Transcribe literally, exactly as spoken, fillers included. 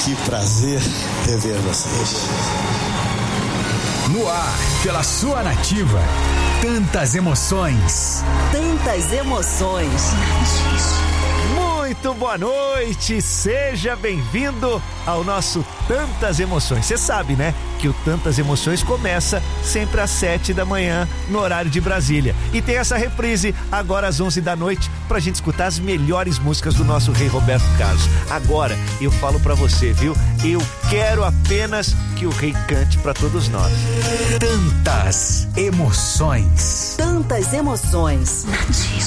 Que prazer rever vocês. No ar, pela sua Nativa. Tantas emoções. Tantas emoções. Muito boa noite, seja bem-vindo ao nosso Tantas Emoções. Você sabe, né, que o Tantas Emoções começa sempre às sete da manhã, no horário de Brasília. E tem essa reprise agora às onze da noite pra gente escutar as melhores músicas do nosso rei Roberto Carlos. Agora, eu falo pra você, viu? Eu quero apenas que o rei cante pra todos nós. Tantas emoções. Tantas emoções.